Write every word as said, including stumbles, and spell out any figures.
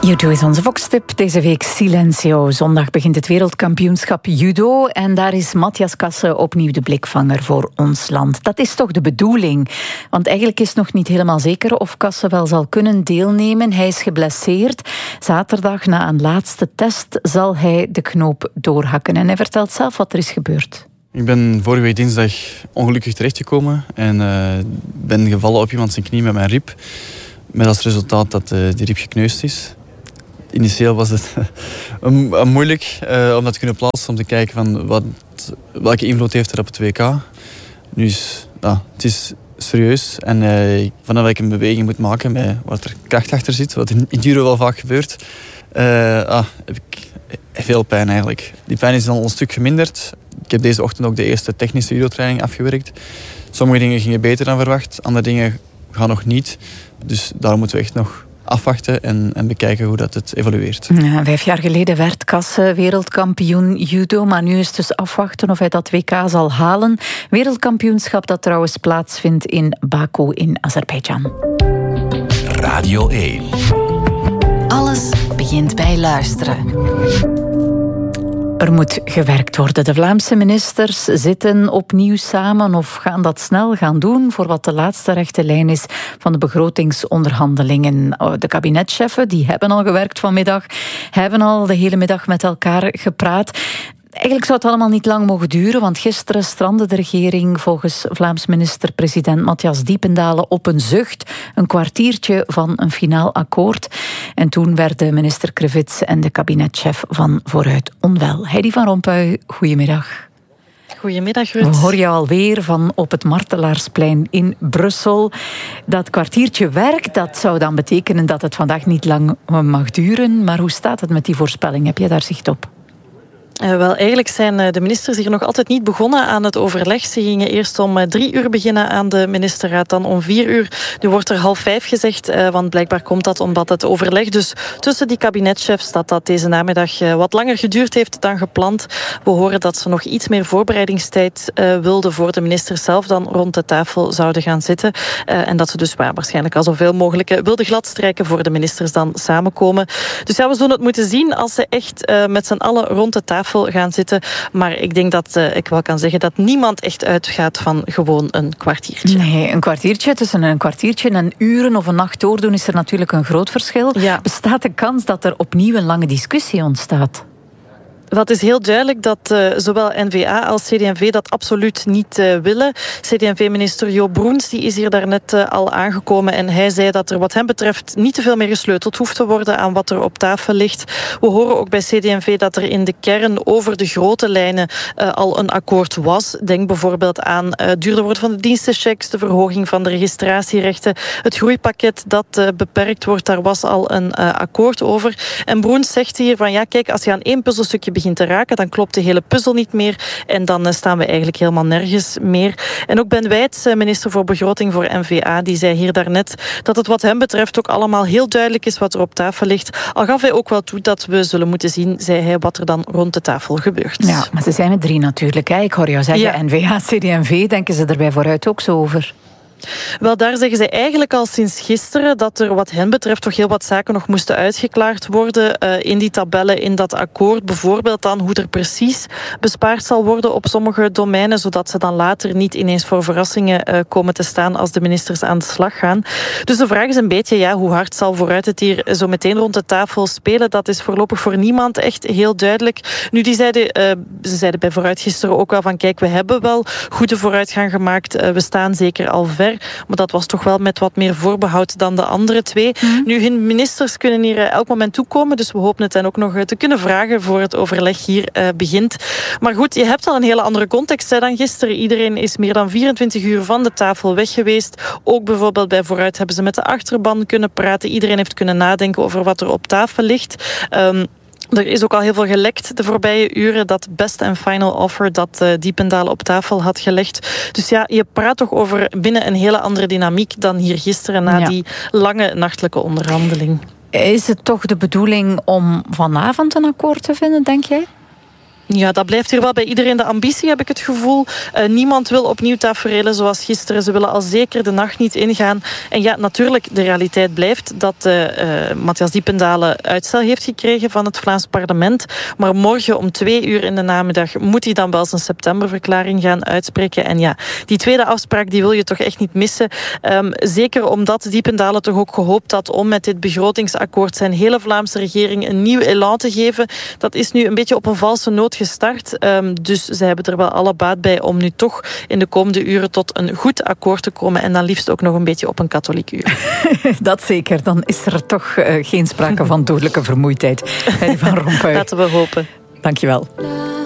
Judo is onze Vox-tip. Deze week Silencio. Zondag begint het wereldkampioenschap judo. En daar is Matthias Kasse opnieuw de blikvanger voor ons land. Dat is toch de bedoeling? Want eigenlijk is nog niet helemaal zeker of Kasse wel zal kunnen deelnemen. Hij is geblesseerd. Zaterdag na een laatste test zal hij de knoop doorhakken. En hij vertelt zelf wat er is gebeurd. Ik ben vorige week dinsdag ongelukkig terechtgekomen. En uh, ben gevallen op iemand zijn knie met mijn rib. Met als resultaat dat uh, die rib gekneusd is. Initieel was het uh, moeilijk uh, om dat te kunnen plaatsen, om te kijken van wat, welke invloed heeft er op het W K. Nu is uh, het is serieus en uh, vanaf dat ik een beweging moet maken met wat er kracht achter zit, wat in, in judo wel vaak gebeurt, uh, ah, heb ik veel pijn eigenlijk. Die pijn is dan al een stuk geminderd. Ik heb deze ochtend ook de eerste technische judo-training afgewerkt. Sommige dingen gingen beter dan verwacht, andere dingen gaan nog niet. Dus daar moeten we echt nog afwachten en, en bekijken hoe dat het evolueert. Ja, vijf jaar geleden werd Kasse wereldkampioen judo, maar nu is het dus afwachten of hij dat W K zal halen. Wereldkampioenschap dat trouwens plaatsvindt in Baku in Azerbeidzjan. Radio één. Alles begint bij luisteren. Er moet gewerkt worden. De Vlaamse ministers zitten opnieuw samen of gaan dat snel gaan doen voor wat de laatste rechte lijn is van de begrotingsonderhandelingen. De kabinetchefen die hebben al gewerkt vanmiddag, hebben al de hele middag met elkaar gepraat. Eigenlijk zou het allemaal niet lang mogen duren, want gisteren strandde de regering volgens Vlaams minister-president Matthias Diependalen op een zucht, een kwartiertje van een finaal akkoord. En toen werden minister Krevits en de kabinetchef van Vooruit onwel. Heidi van Rompuy, goedemiddag. Goedemiddag, Ruud. We horen jou alweer van op het Martelaarsplein in Brussel. Dat kwartiertje werk, dat zou dan betekenen dat het vandaag niet lang mag duren. Maar hoe staat het met die voorspelling? Heb je daar zicht op? Uh, wel, eigenlijk zijn de ministers hier nog altijd niet begonnen aan het overleg. Ze gingen eerst om drie uur beginnen aan de ministerraad, dan om vier uur. Nu wordt er half vijf gezegd, uh, want blijkbaar komt dat omdat het overleg dus tussen die kabinetchefs, dat dat deze namiddag uh, wat langer geduurd heeft dan gepland. We horen dat ze nog iets meer voorbereidingstijd uh, wilden voor de ministers zelf dan rond de tafel zouden gaan zitten. Uh, en dat ze dus uh, waarschijnlijk al zoveel mogelijk uh, wilden gladstrijken voor de ministers dan samenkomen. Dus ja, we zullen het moeten zien als ze echt uh, met z'n allen rond de tafel gaan zitten. Maar ik denk dat uh, ik wel kan zeggen dat niemand echt uitgaat van gewoon een kwartiertje. Nee, een kwartiertje. Tussen een kwartiertje en uren of een nacht doordoen is er natuurlijk een groot verschil. Ja. Bestaat de kans dat er opnieuw een lange discussie ontstaat? Wat is heel duidelijk dat uh, zowel N V A als C D en V dat absoluut niet uh, willen. C D en V-minister Jo Broens die is hier daarnet uh, al aangekomen en hij zei dat er wat hem betreft niet te veel meer gesleuteld hoeft te worden aan wat er op tafel ligt. We horen ook bij C D en V dat er in de kern over de grote lijnen uh, al een akkoord was. Denk bijvoorbeeld aan uh, het duurder worden van de dienstenchecks, de verhoging van de registratierechten, het groeipakket dat uh, beperkt wordt, daar was al een uh, akkoord over. En Broens zegt hier van ja, kijk, als je aan één puzzelstukje begint te raken, dan klopt de hele puzzel niet meer en dan uh, staan we eigenlijk helemaal nergens meer. En ook Ben Wijts, minister voor Begroting voor N V A, die zei hier daarnet dat het wat hem betreft ook allemaal heel duidelijk is wat er op tafel ligt. Al gaf hij ook wel toe dat we zullen moeten zien, zei hij, wat er dan rond de tafel gebeurt. Ja, maar ze zijn met drie natuurlijk. Hè. Ik hoor jou zeggen, ja. N V A, C D en V, denken ze er bij Vooruit ook zo over? Wel, daar zeggen ze eigenlijk al sinds gisteren dat er wat hen betreft toch heel wat zaken nog moesten uitgeklaard worden uh, in die tabellen, in dat akkoord. Bijvoorbeeld dan hoe er precies bespaard zal worden op sommige domeinen, zodat ze dan later niet ineens voor verrassingen uh, komen te staan als de ministers aan de slag gaan. Dus de vraag is een beetje, ja, hoe hard zal Vooruit het hier zo meteen rond de tafel spelen? Dat is voorlopig voor niemand echt heel duidelijk. Nu, die zeiden, uh, ze zeiden bij Vooruit gisteren ook wel van, kijk, we hebben wel goede vooruitgang gemaakt. Uh, we staan zeker al ver. Maar dat was toch wel met wat meer voorbehoud dan de andere twee. Mm. Nu, hun ministers kunnen hier elk moment toekomen. Dus we hopen het hen ook nog te kunnen vragen voor het overleg hier uh, begint. Maar goed, je hebt al een hele andere context hè, dan gisteren. Iedereen is meer dan vierentwintig uur van de tafel weg geweest. Ook bijvoorbeeld bij Vooruit hebben ze met de achterban kunnen praten. Iedereen heeft kunnen nadenken over wat er op tafel ligt. Um, Er is ook al heel veel gelekt de voorbije uren, dat best en final offer dat uh, Diependalen op tafel had gelegd. Dus ja, je praat toch over binnen een hele andere dynamiek dan hier gisteren na ja. die lange nachtelijke onderhandeling. Is het toch de bedoeling om vanavond een akkoord te vinden, denk jij? Ja, dat blijft hier wel bij iedereen de ambitie, heb ik het gevoel. Uh, niemand wil opnieuw taferelen zoals gisteren. Ze willen al zeker de nacht niet ingaan. En ja, natuurlijk, de realiteit blijft dat uh, uh, Matthias Diependalen uitstel heeft gekregen van het Vlaams parlement. Maar morgen om twee uur in de namiddag moet hij dan wel zijn septemberverklaring gaan uitspreken. En ja, die tweede afspraak die wil je toch echt niet missen. Um, zeker omdat Diependalen toch ook gehoopt had om met dit begrotingsakkoord zijn hele Vlaamse regering een nieuw elan te geven. Dat is nu een beetje op een valse noot gestart. Um, dus ze hebben er wel alle baat bij om nu toch in de komende uren tot een goed akkoord te komen. En dan liefst ook nog een beetje op een katholiek uur. Dat zeker. Dan is er toch uh, geen sprake van dodelijke vermoeidheid. Van Rompuy. Laten we hopen. Dankjewel.